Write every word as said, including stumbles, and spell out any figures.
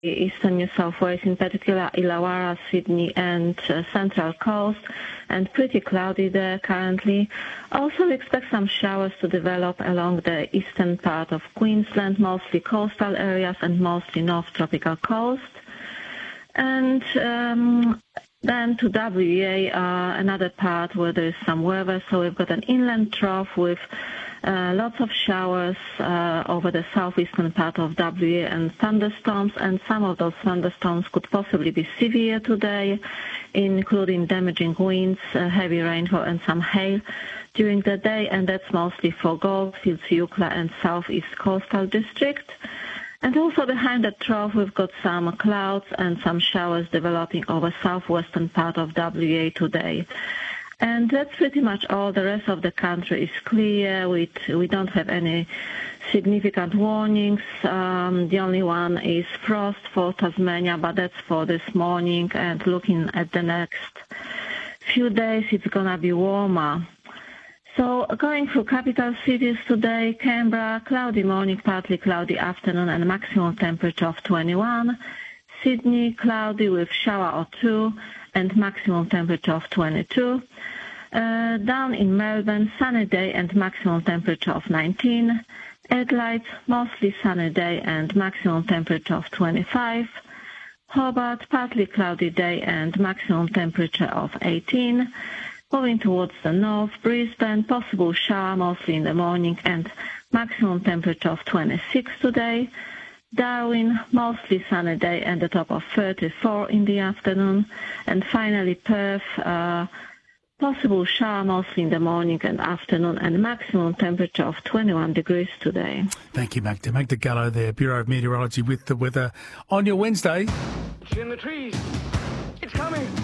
eastern New South Wales, in particular Illawarra, Sydney and uh, Central Coast, and pretty cloudy there currently. Also, we expect some showers to develop along the eastern part of Queensland, mostly coastal areas and mostly North Tropical Coast. And um, then to W A, uh, another part where there is some weather. So we've got an inland trough with uh, lots of showers uh, over the southeastern part of W A and thunderstorms, and some of those thunderstorms could possibly be severe today, including damaging winds, uh, heavy rainfall and some hail during the day, and that's mostly for Goldfields, Eucla and southeast coastal district. And also behind the trough, we've got some clouds and some showers developing over southwestern part of W A today. And that's pretty much all. The rest of the country is clear. We, we don't have any significant warnings. Um, the only one is frost for Tasmania, but that's for this morning. And looking at the next few days, it's going to be warmer. So going through capital cities today, Canberra, cloudy morning, partly cloudy afternoon and maximum temperature of twenty-one. Sydney, cloudy with shower or two and maximum temperature of twenty-two. Uh, down in Melbourne, sunny day and maximum temperature of nineteen. Adelaide, mostly sunny day and maximum temperature of twenty-five. Hobart, partly cloudy day and maximum temperature of eighteen. Moving towards the north, Brisbane, possible shower mostly in the morning and maximum temperature of twenty-six today. Darwin, mostly sunny day and a top of thirty-four in the afternoon. And finally Perth, uh, possible shower mostly in the morning and afternoon and maximum temperature of twenty-one degrees today. Thank you, Magda. Magda Gallo there, Bureau of Meteorology with the weather on your Wednesday. It's in the trees. It's coming.